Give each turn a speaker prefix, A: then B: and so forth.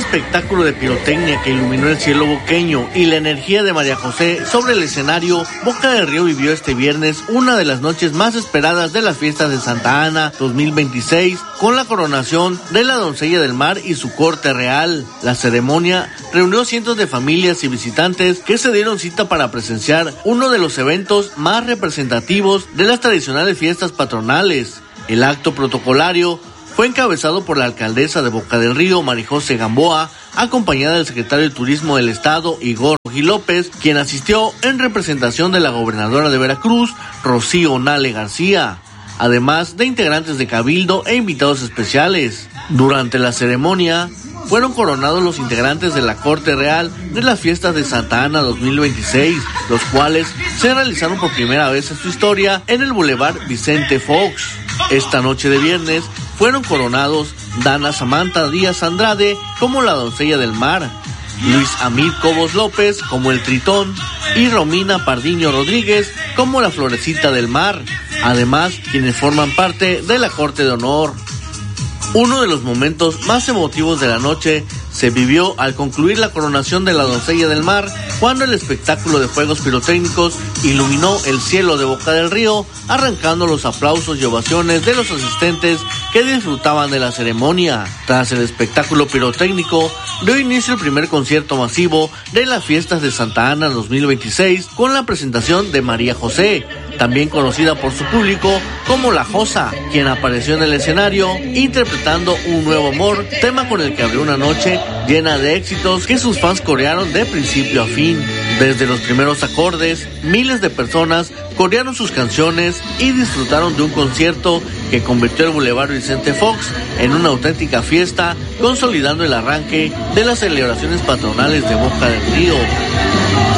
A: espectáculo de pirotecnia que iluminó el cielo boqueño y la energía de María José sobre el escenario, Boca del Río vivió este viernes una de las noches más esperadas de las fiestas de Santa Ana 2026, con la coronación de la doncella del mar y su corte real. La ceremonia reunió cientos de familias y visitantes que se dieron cita para presenciar uno de los eventos más representativos de las tradicionales fiestas patronales. El acto protocolario fue encabezado por la alcaldesa de Boca del Río, María José Gamboa, acompañada del secretario de Turismo del Estado, Igor Gil López, quien asistió en representación de la gobernadora de Veracruz, Rocío Nale García, además de integrantes de Cabildo e invitados especiales. Durante la ceremonia, fueron coronados los integrantes de la Corte Real de las Fiestas de Santa Ana 2026, los cuales se realizaron por primera vez en su historia en el Boulevard Vicente Fox. Esta noche de viernes fueron coronados Dana Samantha Díaz Andrade como la doncella del mar, Luis Amir Cobos López como el Tritón y Romina Pardiño Rodríguez como la Florecita del Mar, además quienes forman parte de la Corte de Honor. Uno de los momentos más emotivos de la noche se vivió al concluir la coronación de la doncella del mar, cuando el espectáculo de fuegos pirotécnicos iluminó el cielo de Boca del Río, arrancando los aplausos y ovaciones de los asistentes que disfrutaban de la ceremonia. Tras el espectáculo pirotécnico, dio inicio el primer concierto masivo de las fiestas de Santa Ana 2026 con la presentación de María José, también conocida por su público como La Josa, quien apareció en el escenario interpretando Un Nuevo Amor, tema con el que abrió una noche llena de éxitos que sus fans corearon de principio a fin. Desde los primeros acordes, miles de personas corearon sus canciones y disfrutaron de un concierto que convirtió el Boulevard Vicente Fox en una auténtica fiesta, consolidando el arranque de las celebraciones patronales de Boca del Río.